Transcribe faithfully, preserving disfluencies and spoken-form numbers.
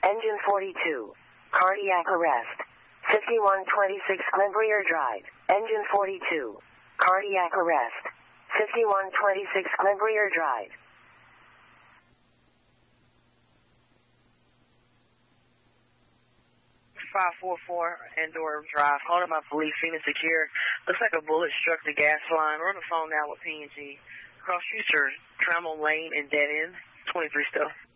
Engine forty-two. Cardiac arrest. fifty-one twenty-six Glenbrier Drive. Engine forty-two. Cardiac arrest. fifty-one twenty-six Glenbrier Drive. five forty-four Andorra Drive. Calling my police, Phoenix Secure. Looks like a bullet struck the gas line. We're on the phone now with P and G. Cross future, Trammell Lane and dead end. twenty-three still.